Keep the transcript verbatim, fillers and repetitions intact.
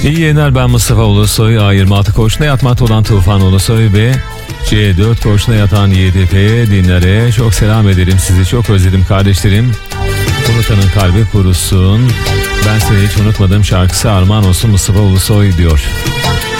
İyi yayınlar, ben Mustafa Ulusoy. A yirmi altı koğuşuna yatmakta olan Tufan Ulusoy ve C dört koğuşuna yatan Y D P dinlere çok selam ederim. Sizi çok özledim kardeşlerim. Unutanın kalbi kurusun. Ben seni hiç unutmadım şarkısı armağan olsun Mustafa Ulusoy diyor.